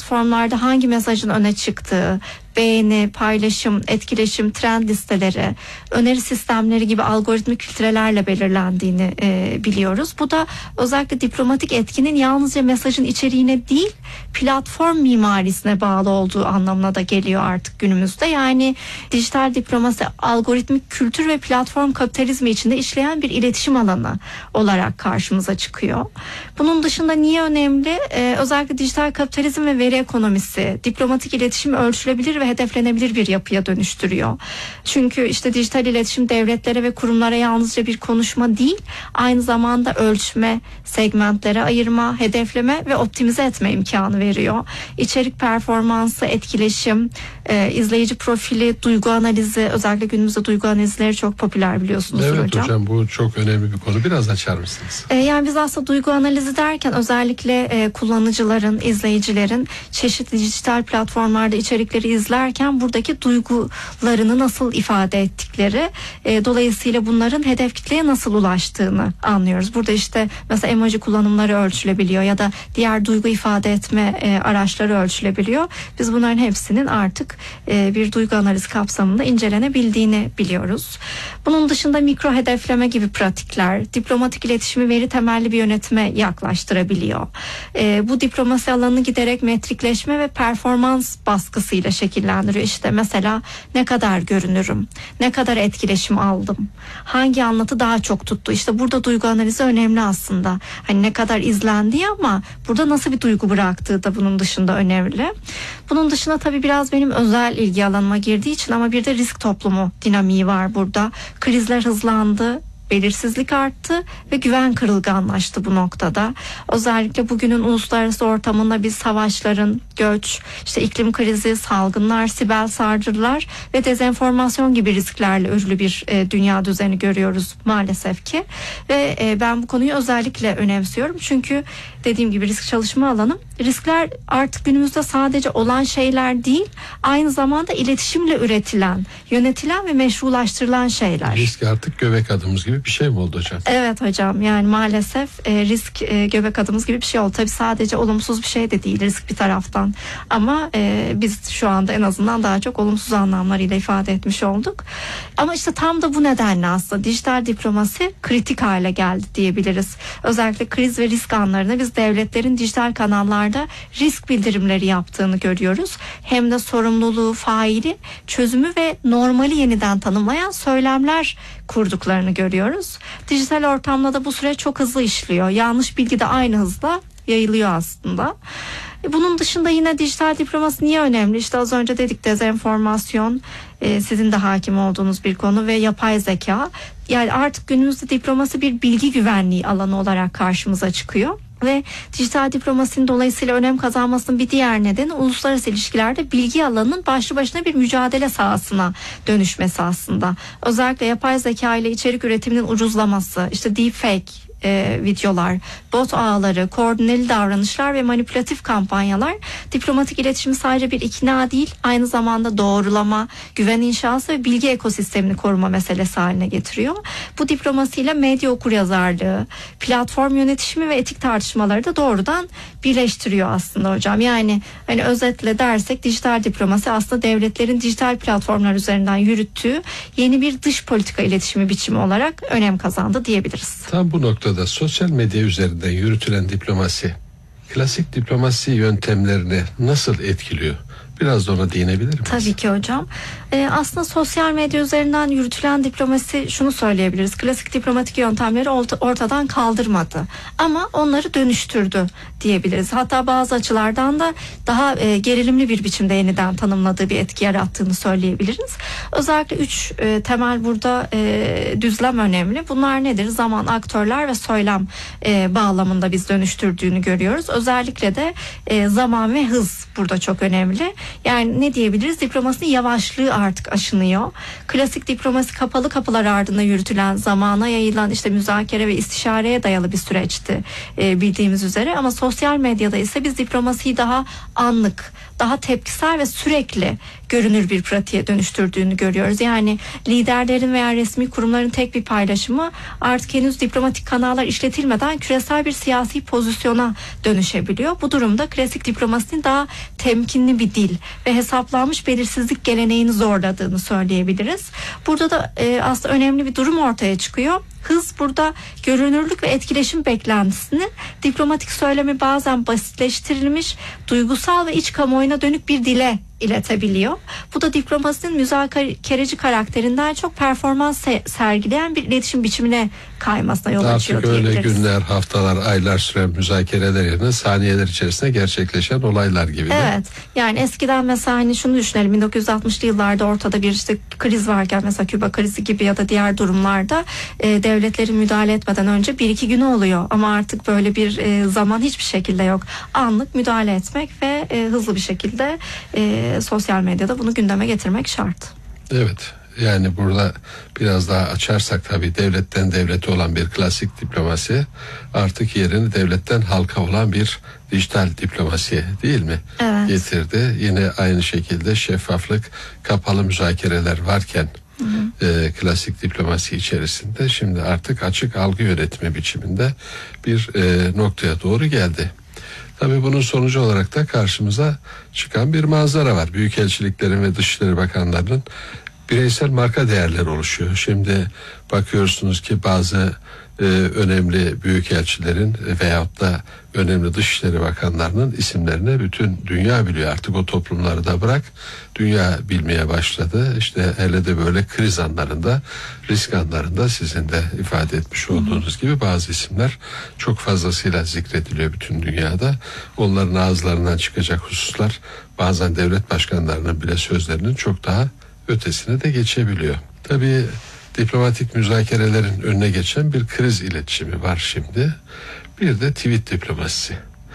platformlarda hangi mesajın öne çıktığı, beğeni, paylaşım, etkileşim, trend listeleri, öneri sistemleri gibi algoritmik filtrelerle belirlendiğini biliyoruz. Bu da özellikle diplomatik etkinin yalnızca mesajın içeriğine değil, platform mimarisine bağlı olduğu anlamına da geliyor artık günümüzde. Yani dijital diplomasi algoritmik kültür ve platform kapitalizmi içinde işleyen bir iletişim alanı olarak karşımıza çıkıyor. Bunun dışında niye önemli? Özellikle dijital kapitalizm ve veri ekonomisi diplomatik iletişimi ölçülebilir ve hedeflenebilir bir yapıya dönüştürüyor. Çünkü işte dijital iletişim devletlere ve kurumlara yalnızca bir konuşma değil, aynı zamanda ölçme, segmentlere ayırma, hedefleme ve optimize etme imkanı veriyor. İçerik performansı, etkileşim, izleyici profili, duygu analizi, özellikle günümüzde duygu analizleri çok popüler biliyorsunuz hocam. Evet hocam, bu çok önemli bir konu. Biraz açar mısınız? Yani biz aslında duygu analizi derken özellikle kullanıcıların, izleyicilerin çeşitli dijital platformlarda içerikleri izlerken buradaki duygularını nasıl ifade ettikleri, dolayısıyla bunların hedef kitleye nasıl ulaştığını anlıyoruz. Burada işte mesela emoji kullanımları ölçülebiliyor ya da diğer duygu ifade etme araçları ölçülebiliyor. Biz bunların hepsinin artık bir duygu analizi kapsamında incelenebildiğini biliyoruz. Bunun dışında mikro hedefleme gibi pratikler diplomatik iletişimi veri temelli bir yönetime yaklaştırabiliyor. Bu diplomasi alanını giderek metrikleşme ve performans baskısıyla şekillendiriyor. İşte mesela ne kadar görünürüm, ne kadar etkileşim aldım, hangi anlatı daha çok tuttu. İşte burada duygu analizi önemli aslında. Hani ne kadar izlendiği ama burada nasıl bir duygu bıraktığı da bunun dışında önemli. Bunun dışında tabii biraz benim özel ilgi alanıma girdiği için ama bir de risk toplumu dinamiği var burada. Krizler hızlandı, belirsizlik arttı ve güven kırılganlaştı bu noktada. Özellikle bugünün uluslararası ortamında biz savaşların, göç, işte iklim krizi, salgınlar, siber saldırılar ve dezenformasyon gibi risklerle örülü bir dünya düzeni görüyoruz maalesef ki. Ve ben bu konuyu özellikle önemsiyorum. Çünkü dediğim gibi risk çalışma alanım. Riskler artık günümüzde sadece olan şeyler değil, aynı zamanda iletişimle üretilen, yönetilen ve meşrulaştırılan şeyler. Risk artık göbek adımız gibi bir şey mi oldu hocam? Evet hocam, yani maalesef risk göbek adımız gibi bir şey oldu. Tabii sadece olumsuz bir şey de değil risk bir taraftan. Ama biz şu anda en azından daha çok olumsuz anlamlarıyla ifade etmiş olduk. Ama işte tam da bu nedenle aslında dijital diplomasi kritik hale geldi diyebiliriz. Özellikle kriz ve risk anlarında biz devletlerin dijital kanallarda risk bildirimleri yaptığını görüyoruz. Hem de sorumluluğu, faili, çözümü ve normali yeniden tanımlayan söylemler kurduklarını görüyoruz. Dijital ortamda da bu süreç çok hızlı işliyor. Yanlış bilgi de aynı hızla yayılıyor aslında. Bunun dışında yine dijital diplomasi niye önemli? İşte az önce dedik, dezenformasyon sizin de hakim olduğunuz bir konu ve yapay zeka. Yani artık günümüzde diplomasi bir bilgi güvenliği alanı olarak karşımıza çıkıyor. Ve dijital diplomasinin dolayısıyla önem kazanmasının bir diğer nedeni uluslararası ilişkilerde bilgi alanının başlı başına bir mücadele sahasına dönüşmesi aslında. Özellikle yapay zeka ile içerik üretiminin ucuzlaması, işte deepfake videolar, bot ağları, koordineli davranışlar ve manipülatif kampanyalar diplomatik iletişimi sadece bir ikna değil, aynı zamanda doğrulama, güven inşası ve bilgi ekosistemini koruma meselesi haline getiriyor. Bu diplomasiyle medya okuryazarlığı, platform yönetişimi ve etik tartışmaları da doğrudan birleştiriyor aslında hocam. Yani hani özetle dersek dijital diplomasi aslında devletlerin dijital platformlar üzerinden yürüttüğü yeni bir dış politika iletişimi biçimi olarak önem kazandı diyebiliriz. Tam bu noktada sosyal medya üzerinden yürütülen diplomasi, klasik diplomasi yöntemlerini nasıl etkiliyor? Biraz da ona değinebilir miyiz? Tabii ki hocam. Aslında sosyal medya üzerinden yürütülen diplomasi, şunu söyleyebiliriz. Klasik diplomatik yöntemleri ortadan kaldırmadı. Ama onları dönüştürdü diyebiliriz. Hatta bazı açılardan da daha gerilimli bir biçimde yeniden tanımladığı bir etki yarattığını söyleyebiliriz. Özellikle 3 temel burada düzlem önemli. Bunlar nedir? Zaman, aktörler ve söylem bağlamında biz dönüştürdüğünü görüyoruz. Özellikle de zaman ve hız burada çok önemli. Yani ne diyebiliriz? Diplomasinin yavaşlığı artık aşınıyor. Klasik diplomasi kapalı kapılar ardında yürütülen, zamana yayılan işte müzakere ve istişareye dayalı bir süreçti bildiğimiz üzere. Ama sosyal medyada ise biz diplomasiyi daha anlık, daha tepkisel ve sürekli görünür bir pratiğe dönüştürdüğünü görüyoruz. Yani liderlerin veya resmi kurumların tek bir paylaşımı artık henüz diplomatik kanallar işletilmeden küresel bir siyasi pozisyona dönüşebiliyor. Bu durumda klasik diplomasinin daha temkinli bir dil ve hesaplanmış belirsizlik geleneğini zorladığını söyleyebiliriz. Burada da aslında önemli bir durum ortaya çıkıyor. Hız burada görünürlük ve etkileşim beklentisini diplomatik söylemi bazen basitleştirilmiş, duygusal ve iç kamuoyuna dönük bir dile iletebiliyor. Bu da diplomasinin müzakereci karakterinden çok performans sergileyen bir iletişim biçimine kaymasına yol açıyor diyebiliriz. Artık öyle günler, haftalar, aylar süren müzakereler yerine saniyeler içerisinde gerçekleşen olaylar gibi. Evet. Yani eskiden mesela hani şunu düşünelim, 1960'lı yıllarda ortada bir işte kriz varken, mesela Küba krizi gibi ya da diğer durumlarda devletlerin müdahale etmeden önce 1-2 gün oluyor. Ama artık böyle bir zaman hiçbir şekilde yok. Anlık müdahale etmek ve hızlı bir şekilde sosyal medyada bunu gündeme getirmek şart. Evet. Yani burada biraz daha açarsak tabii devletten devlete olan bir klasik diplomasi artık yerini devletten halka olan bir dijital diplomasi değil mi? Evet. Getirdi. Yine aynı şekilde şeffaflık, kapalı müzakereler varken klasik diplomasi içerisinde şimdi artık açık algı yönetimi biçiminde bir noktaya doğru geldi. Tabii bunun sonucu olarak da karşımıza çıkan bir manzara var. Büyükelçiliklerin ve Dışişleri Bakanlarının bireysel marka değerleri oluşuyor. Şimdi bakıyorsunuz ki bazı önemli büyükelçilerin veyahut da önemli Dışişleri Bakanlarının isimlerini bütün dünya biliyor. Artık o toplumları da bırak, dünya bilmeye başladı. İşte hele de böyle kriz anlarında, risk anlarında sizin de ifade etmiş olduğunuz gibi bazı isimler çok fazlasıyla zikrediliyor bütün dünyada. Onların ağızlarından çıkacak hususlar bazen devlet başkanlarının bile sözlerinin çok daha ötesine de geçebiliyor. Tabii diplomatik müzakerelerin önüne geçen bir kriz iletişimi var şimdi. Bir de tweet diplomasisi.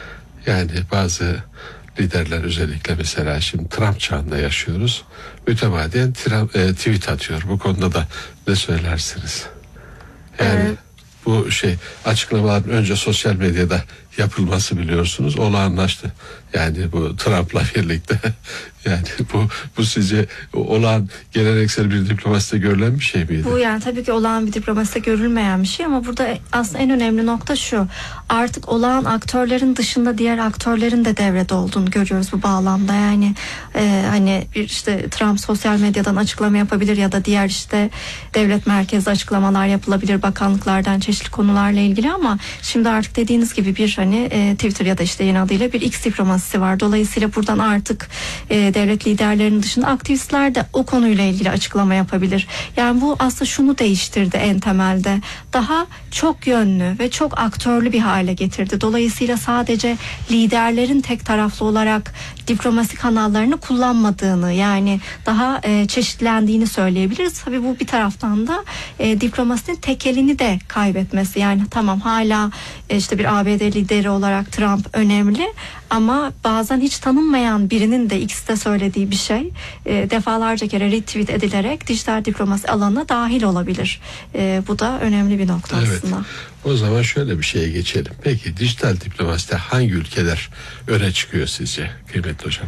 Yani bazı liderler, özellikle mesela şimdi Trump çağında yaşıyoruz, mütemadiyen tweet atıyor. Bu konuda da ne söylersiniz? Yani bu açıklamaların önce sosyal medyada yapılması biliyorsunuz olağanlaştı. Yani bu Trump'la birlikte yani bu sizce olağan geleneksel bir diplomaside görülen bir şey miydi? Bu yani tabii ki olağan bir diplomaside görülmeyen bir şey ama burada aslında en önemli nokta şu: artık olağan aktörlerin dışında diğer aktörlerin de devrede olduğunu görüyoruz bu bağlamda. Yani hani bir işte Trump sosyal medyadan açıklama yapabilir ya da diğer işte devlet merkezli açıklamalar yapılabilir bakanlıklardan çeşitli konularla ilgili, ama şimdi artık dediğiniz gibi bir hani Twitter ya da işte yeni adıyla bir X diplomasisi var. Dolayısıyla buradan artık devlet liderlerinin dışında aktivistler de o konuyla ilgili açıklama yapabilir. Yani bu aslında şunu değiştirdi en temelde. Daha çok yönlü ve çok aktörlü bir hale getirdi. Dolayısıyla sadece liderlerin tek taraflı olarak diplomasi kanallarını kullanmadığını, yani daha çeşitlendiğini söyleyebiliriz. Tabii bu bir taraftan da diplomasinin tekelini de kaybetmesi. Yani tamam, hala işte bir ABD lideri olarak Trump önemli ama bazen hiç tanınmayan birinin de X'te söylediği bir şey defalarca kere retweet edilerek dijital diplomasi alanına dahil olabilir. Bu da önemli bir nokta aslında. O zaman şöyle bir şeye geçelim. Peki dijital diplomaside hangi ülkeler öne çıkıyor sizce kıymetli hocam?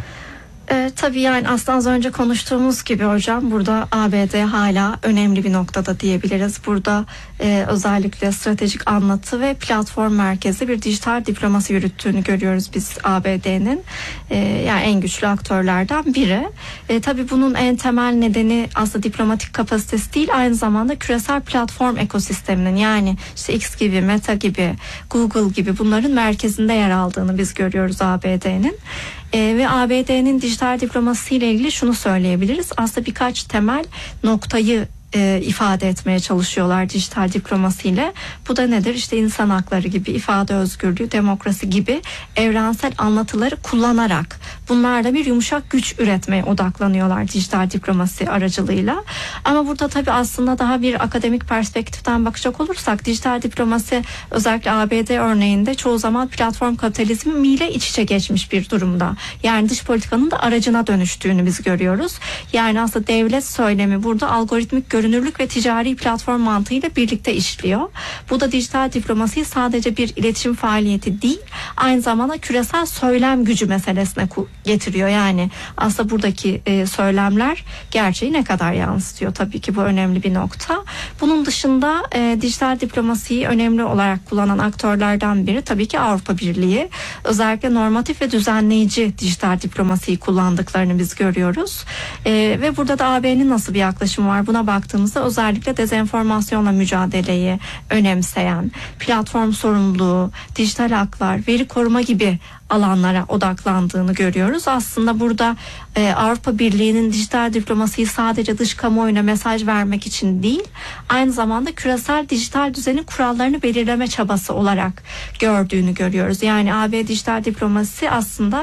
Tabii yani aslında az önce konuştuğumuz gibi hocam, burada ABD hala önemli bir noktada diyebiliriz. Burada özellikle stratejik anlatı ve platform merkezi bir dijital diplomasi yürüttüğünü görüyoruz biz ABD'nin. Yani en güçlü aktörlerden biri. Tabii bunun en temel nedeni aslında diplomatik kapasitesi değil, aynı zamanda küresel platform ekosisteminin, yani işte X gibi, Meta gibi, Google gibi bunların merkezinde yer aldığını biz görüyoruz ABD'nin. Ve ABD'nin dijital diplomasiyle ilgili şunu söyleyebiliriz. Aslında birkaç temel noktayı ifade etmeye çalışıyorlar dijital diplomasiyle. Bu da nedir? İşte insan hakları gibi, ifade özgürlüğü, demokrasi gibi evrensel anlatıları kullanarak bunlarla bir yumuşak güç üretmeye odaklanıyorlar dijital diplomasi aracılığıyla. Ama burada tabii aslında daha bir akademik perspektiften bakacak olursak dijital diplomasi özellikle ABD örneğinde çoğu zaman platform kapitalizmiyle iç içe geçmiş bir durumda. Yani dış politikanın da aracına dönüştüğünü biz görüyoruz. Yani aslında devlet söylemi burada algoritmik görünürlük ve ticari platform mantığıyla birlikte işliyor. Bu da dijital diplomasiyi sadece bir iletişim faaliyeti değil, aynı zamanda küresel söylem gücü meselesine getiriyor. Yani aslında buradaki söylemler gerçeği ne kadar yansıtıyor? Tabii ki bu önemli bir nokta. Bunun dışında dijital diplomasiyi önemli olarak kullanan aktörlerden biri tabii ki Avrupa Birliği. Özellikle normatif ve düzenleyici dijital diplomasiyi kullandıklarını biz görüyoruz. Ve burada da AB'nin nasıl bir yaklaşımı var? Buna baktığımızda özellikle dezenformasyonla mücadeleyi önemseyen, platform sorumluluğu, dijital haklar, veri koruma gibi alanlara odaklandığını görüyoruz. Aslında burada Avrupa Birliği'nin dijital diplomasiyi sadece dış kamuoyuna mesaj vermek için değil, aynı zamanda küresel dijital düzenin kurallarını belirleme çabası olarak gördüğünü görüyoruz. Yani AB dijital diplomasi aslında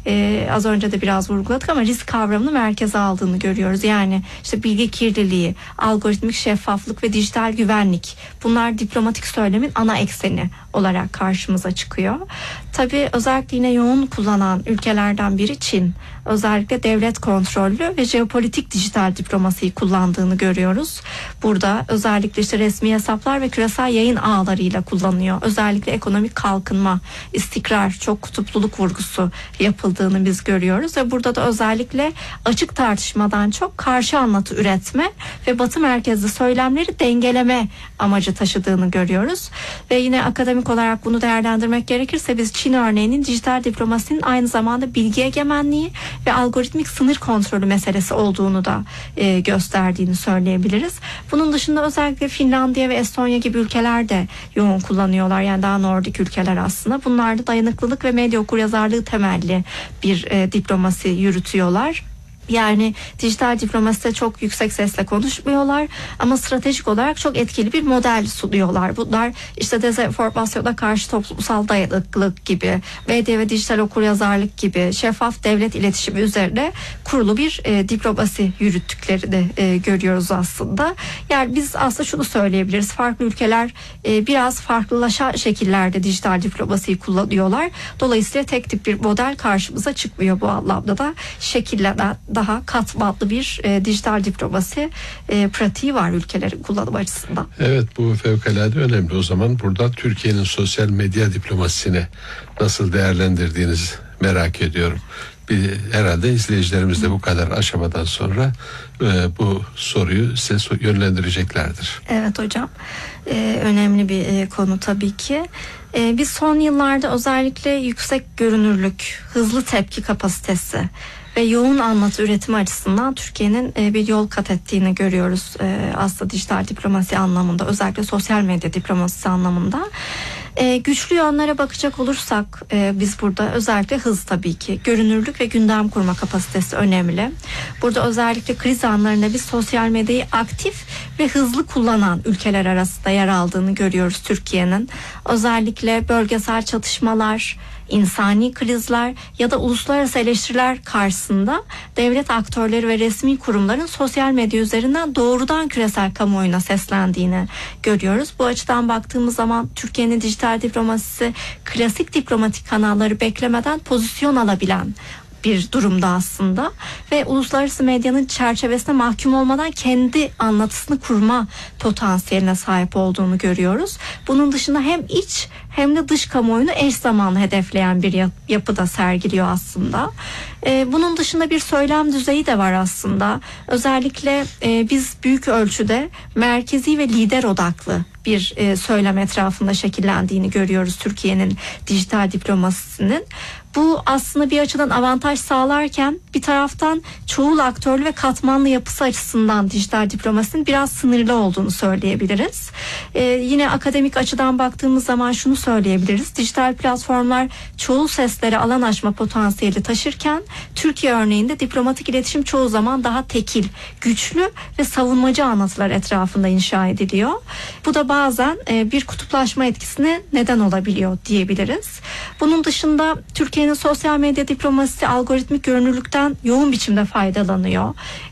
az önce de biraz vurguladık ama risk kavramını merkeze aldığını görüyoruz. Yani işte bilgi kirliliği, algoritmik şeffaflık ve dijital güvenlik, bunlar diplomatik söylemin ana ekseni olarak karşımıza çıkıyor. Tabii özellikle yine yoğun kullanan ülkelerden biri Çin. Özellikle devlet kontrollü ve jeopolitik dijital diplomasiyi kullandığını görüyoruz. Burada özellikle işte resmi hesaplar ve küresel yayın ağlarıyla kullanıyor. Özellikle ekonomik kalkınma, istikrar, çok kutupluluk vurgusu yapıldığını biz görüyoruz ve burada da özellikle açık tartışmadan çok karşı anlatı üretme ve Batı merkezli söylemleri dengeleme amacı taşıdığını görüyoruz. Ve yine akademik olarak bunu değerlendirmek gerekirse biz Çin örneğinin dijital diplomasinin aynı zamanda bilgi egemenliği ve algoritmik sınır kontrolü meselesi olduğunu da gösterdiğini söyleyebiliriz. Bunun dışında özellikle Finlandiya ve Estonya gibi ülkeler de yoğun kullanıyorlar. Yani daha Nordik ülkeler aslında. Bunlar da dayanıklılık ve medya okuryazarlığı temelli bir diplomasi yürütüyorlar. Yani dijital diplomaside çok yüksek sesle konuşmuyorlar ama stratejik olarak çok etkili bir model sunuyorlar. Bunlar işte dezenformasyona karşı toplumsal dayanıklılık gibi, medya ve dijital okuryazarlık gibi şeffaf devlet iletişimi üzerine kurulu bir diplomasi yürüttüklerini görüyoruz aslında. Yani biz aslında şunu söyleyebiliriz. Farklı ülkeler biraz farklılaşan şekillerde dijital diplomasiyi kullanıyorlar. Dolayısıyla tek tip bir model karşımıza çıkmıyor bu anlamda da şekillenen daha katmanlı bir dijital diplomasi pratiği var ülkelerin kullanım açısından. Evet, bu fevkalade önemli. O zaman burada Türkiye'nin sosyal medya diplomasisini nasıl değerlendirdiğinizi merak ediyorum. Herhalde izleyicilerimiz de bu kadar aşamadan sonra bu soruyu size yönlendireceklerdir. Evet hocam, önemli bir konu tabii ki. Biz son yıllarda özellikle yüksek görünürlük, hızlı tepki kapasitesi ve yoğun anlatı üretimi açısından Türkiye'nin bir yol kat ettiğini görüyoruz aslında dijital diplomasi anlamında, özellikle sosyal medya diplomasisi anlamında. Güçlü yönlere bakacak olursak biz burada özellikle hız, tabii ki görünürlük ve gündem kurma kapasitesi önemli. Burada özellikle kriz anlarında biz sosyal medyayı aktif ve hızlı kullanan ülkeler arasında yer aldığını görüyoruz Türkiye'nin. Özellikle bölgesel çatışmalar, insani krizler ya da uluslararası eleştiriler karşısında devlet aktörleri ve resmi kurumların sosyal medya üzerinden doğrudan küresel kamuoyuna seslendiğini görüyoruz. Bu açıdan baktığımız zaman Türkiye'nin dijital diplomasisi klasik diplomatik kanalları beklemeden pozisyon alabilen bir durumda aslında ve uluslararası medyanın çerçevesine mahkum olmadan kendi anlatısını kurma potansiyeline sahip olduğunu görüyoruz. Bunun dışında hem iç hem de dış kamuoyunu eş zamanlı hedefleyen bir yapı da sergiliyor aslında. Bunun dışında bir söylem düzeyi de var aslında. Özellikle biz büyük ölçüde merkezi ve lider odaklı bir söylem etrafında şekillendiğini görüyoruz Türkiye'nin dijital diplomasisinin. Bu aslında bir açıdan avantaj sağlarken bir taraftan çoğul aktörlü ve katmanlı yapısı açısından dijital diplomasinin biraz sınırlı olduğunu söyleyebiliriz. Yine akademik açıdan baktığımız zaman şunu söyleyebiliriz. Dijital platformlar çoğul seslere alan açma potansiyeli taşırken Türkiye örneğinde diplomatik iletişim çoğu zaman daha tekil, güçlü ve savunmacı anlatılar etrafında inşa ediliyor. Bu da bazen bir kutuplaşma etkisine neden olabiliyor diyebiliriz. Bunun dışında Türkiye'nin sosyal medya diplomasisi algoritmik görünürlükten yoğun biçimde faydalanıyor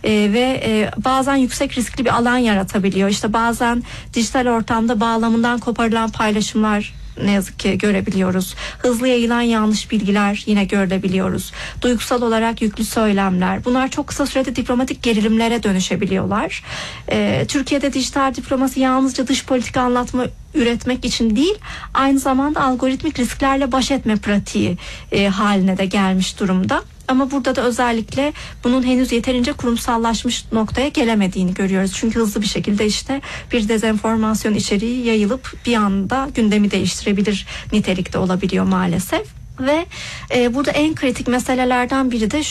ve bazen yüksek riskli bir alan yaratabiliyor. İşte bazen dijital ortamda bağlamından koparılan paylaşımlar ne yazık ki görebiliyoruz. Hızlı yayılan yanlış bilgiler yine görebiliyoruz. Duygusal olarak yüklü söylemler. Bunlar çok kısa sürede diplomatik gerilimlere dönüşebiliyorlar. Türkiye'de dijital diplomasi yalnızca dış politika anlatma üretmek için değil, aynı zamanda algoritmik risklerle baş etme pratiği haline de gelmiş durumda. Ama burada da özellikle bunun henüz yeterince kurumsallaşmış noktaya gelemediğini görüyoruz. Çünkü hızlı bir şekilde işte bir dezenformasyon içeriği yayılıp bir anda gündemi değiştirebilir nitelikte olabiliyor maalesef. Ve burada en kritik meselelerden biri de